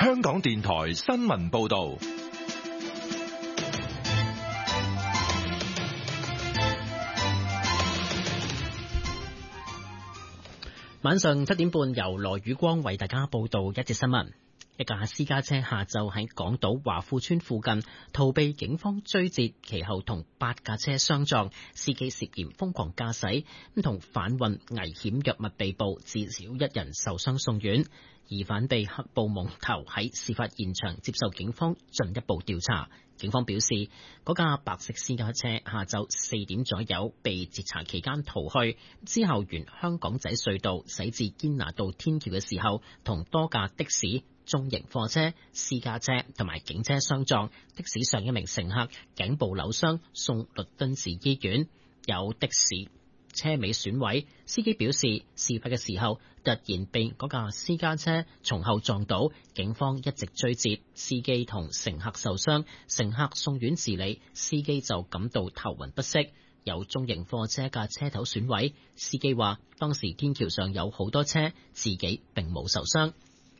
香港電台新聞報道。 晚上7點半，由羅宇光為大家報道一節新聞。一架私家車下晝喺港島華富村附近逃避警方追截，其後同8架車相撞，司機涉嫌瘋狂駕駛，同販運危險藥物被捕，至少1人受傷送院。疑犯被黑布蒙頭，喺事發現場接受警方進一步調查。警方表示，嗰架白色私家車下晝4點左右被截查期間逃去，之後沿香港仔隧道駛至堅拿道天橋嘅時候，同多架的士、中型貨車、私家車同埋警車相撞，的士上一名乘客頸部扭傷，送律敦治醫院。有的士車尾損毀，司機表示事發嘅時候突然被嗰架私家車從後撞到，警方一直追截，司機同乘客受傷，乘客送院治理，司機就感到頭暈不適。有中型貨車嘅車頭損毀，司機話當時天橋上有好多車，自己並冇受傷。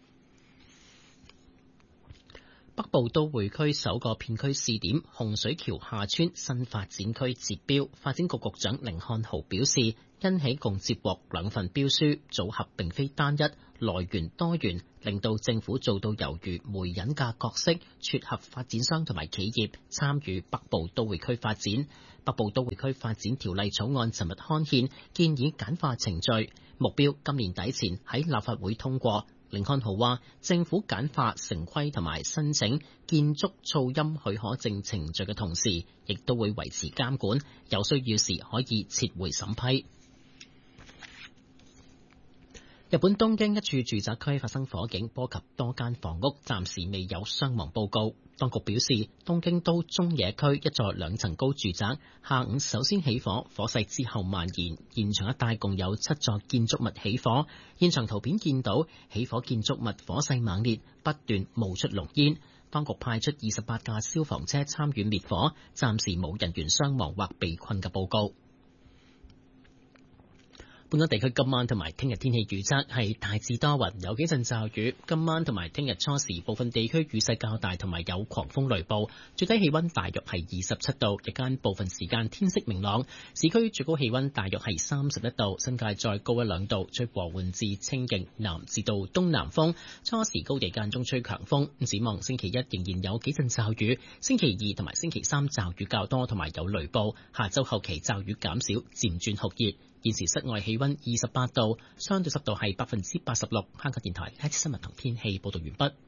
北部都會區首個片區試點洪水橋下村新發展區截標，發展局局長甯漢豪表示，因起共接獲2份標書，組合並非單一，來源多元，令到政府做到猶如媒人嘅角色，撮合發展商同埋企業參與北部都會區發展。北部都會區發展條例草案尋日刊憲，建議簡化程序，目標今年底前喺立法會通過。甯漢豪話，政府簡化城規同埋申請建築噪音許可證程序嘅同時，亦都會維持監管，有需要時可以撤回審批。日本東京一處住宅區發生火警，波及多間房屋，暫時未有傷亡報告。當局表示，東京都中野區一座2層高住宅下午首先起火，火勢之後蔓延，現場一帶共有7座建築物起火。現場圖片見到起火建築物火勢猛烈，不斷冒出濃煙。當局派出28架消防車參與滅火，暫時冇人員傷亡或被困嘅報告。本港地區今晚同埋聽日天氣預測係大致多雲，有幾陣驟雨。今晚同埋聽日初時部分地區雨勢較大，同埋有狂風雷暴。最低氣溫大約係27度，日間部分時間天色明朗。市區最高氣溫大約係31度，新界再高1-2度。吹和緩至清勁南至到東南風，初時高地間中吹強風。展望星期一仍然有幾陣驟雨，星期二同埋星期三驟雨較多，同埋有雷暴。下周後期驟雨減少，漸轉酷熱。現時室外氣溫28度，相對濕度係86%。香港電台一節新聞同天氣報道完畢。